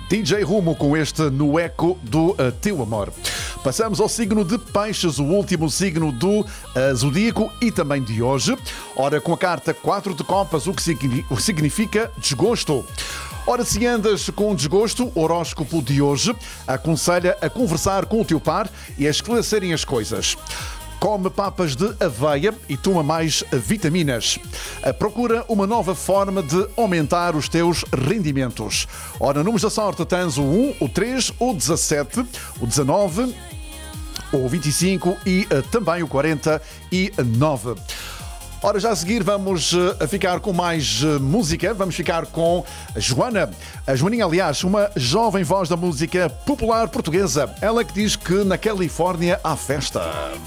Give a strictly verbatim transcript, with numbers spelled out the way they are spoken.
D J Rumo com este No Eco do uh, Teu Amor. Passamos ao signo de Peixes, o último signo do uh, zodíaco e também de hoje. Ora, com a carta quatro de copas, o que significa desgosto. Ora, se andas com desgosto, o horóscopo de hoje aconselha a conversar com o teu par e a esclarecerem as coisas. Come papas de aveia e toma mais vitaminas. Procura uma nova forma de aumentar os teus rendimentos. Ora, números da sorte tens o um, o três, o dezassete, o dezanove, o vinte e cinco e também o quarenta e nove. Ora, já a seguir vamos uh, ficar com mais uh, música. Vamos ficar com a Joana. A Joaninha, aliás, uma jovem voz da música popular portuguesa. Ela que diz que na Califórnia há festa.